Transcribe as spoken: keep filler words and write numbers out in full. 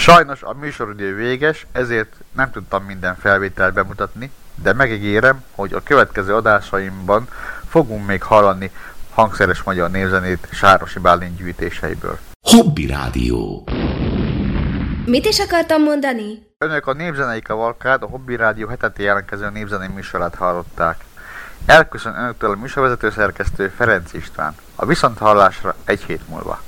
Sajnos a műsoridő véges, ezért nem tudtam minden felvételt bemutatni, de megígérem, hogy a következő adásaimban fogunk még hallani hangszeres magyar népzenét Sárosi Bálint gyűjtéseiből. Hobby Rádió. Mit is akartam mondani? Önök a Népzenei Kavalkád, a Hobby Rádió heteti jelentkező népzenei műsorát hallották. Elköszön önöktől a műsorvezető szerkesztő Ferenc István. A viszonthallásra egy hét múlva.